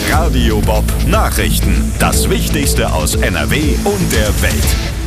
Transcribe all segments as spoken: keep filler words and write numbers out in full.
Radio Bob Nachrichten. Das Wichtigste aus N R W und der Welt.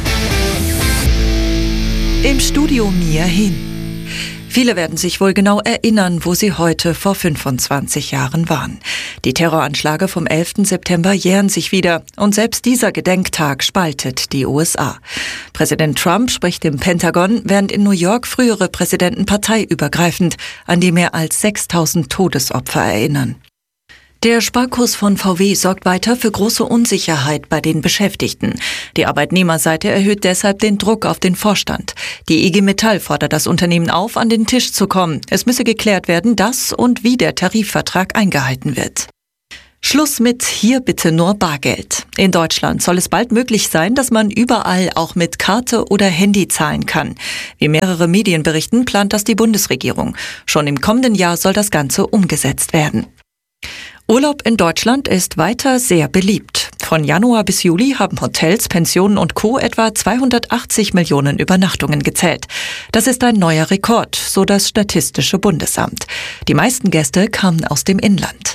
Im Studio Mia Hin. Viele werden sich wohl genau erinnern, wo sie heute vor fünfundzwanzig Jahren waren. Die Terroranschläge vom elften September jähren sich wieder und selbst dieser Gedenktag spaltet die U S A. Präsident Trump spricht im Pentagon, während in New York frühere Präsidenten parteiübergreifend an die mehr als sechstausend Todesopfer erinnern. Der Sparkurs von V W sorgt weiter für große Unsicherheit bei den Beschäftigten. Die Arbeitnehmerseite erhöht deshalb den Druck auf den Vorstand. Die I G Metall fordert das Unternehmen auf, an den Tisch zu kommen. Es müsse geklärt werden, dass und wie der Tarifvertrag eingehalten wird. Schluss mit hier bitte nur Bargeld. In Deutschland soll es bald möglich sein, dass man überall auch mit Karte oder Handy zahlen kann. Wie mehrere Medien berichten, plant das die Bundesregierung. Schon im kommenden Jahr soll das Ganze umgesetzt werden. Urlaub in Deutschland ist weiter sehr beliebt. Von Januar bis Juli haben Hotels, Pensionen und Co. etwa zweihundertachtzig Millionen Übernachtungen gezählt. Das ist ein neuer Rekord, so das Statistische Bundesamt. Die meisten Gäste kamen aus dem Inland.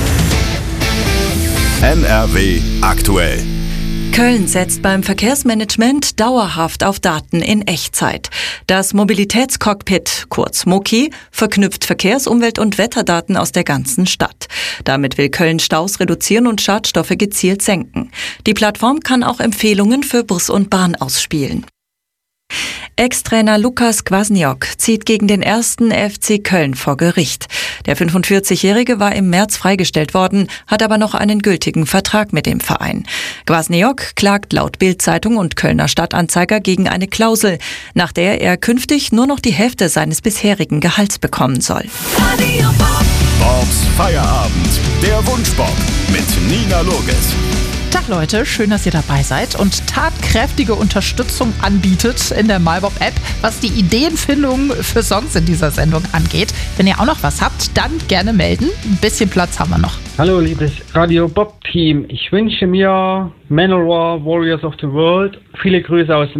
N R W aktuell. Köln setzt beim Verkehrsmanagement dauerhaft auf Daten in Echtzeit. Das Mobilitätscockpit, kurz MOKI, verknüpft Verkehrs-, Umwelt- und Wetterdaten aus der ganzen Stadt. Damit will Köln Staus reduzieren und Schadstoffe gezielt senken. Die Plattform kann auch Empfehlungen für Bus und Bahn ausspielen. Ex-Trainer Lukas Kwasniok zieht gegen den ersten F C Köln vor Gericht. Der fünfundvierzigjährige war im März freigestellt worden, hat aber noch einen gültigen Vertrag mit dem Verein. Kwasniok klagt laut Bild-Zeitung und Kölner Stadtanzeiger gegen eine Klausel, nach der er künftig nur noch die Hälfte seines bisherigen Gehalts bekommen soll. Bobs Feierabend, der Wunschbob mit Nina Loges. Tag Leute, schön, dass ihr dabei seid und tatkräftige Unterstützung anbietet in der MyBob-App, was die Ideenfindung für Songs in dieser Sendung angeht. Wenn ihr auch noch was habt, dann gerne melden. Ein bisschen Platz haben wir noch. Hallo liebes Radio Bob Team, ich wünsche mir Manowar Warriors of the World. Viele Grüße aus